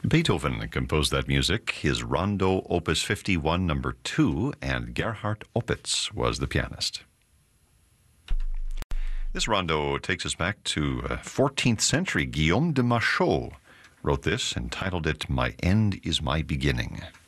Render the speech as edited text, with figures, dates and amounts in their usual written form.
Beethoven composed that music, his Rondo Opus 51 No. 2, and Gerhard Opitz was the pianist. This rondo takes us back to 14th century. Guillaume de Machaut wrote this and titled it My End is My Beginning.